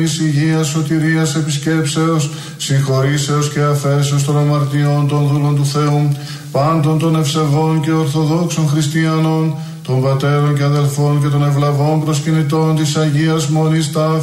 υγείας, σωτηρίας, επισκέψεως, συγχωρήσεως και αφέσεως των αμαρτιών των δούλων του Θεού, πάντων των ευσεβών και ορθοδόξων χριστιανών, των πατέρων και αδελφών και των ευλαβών προσκυνητών της Αγίας Μονής Ταύτης,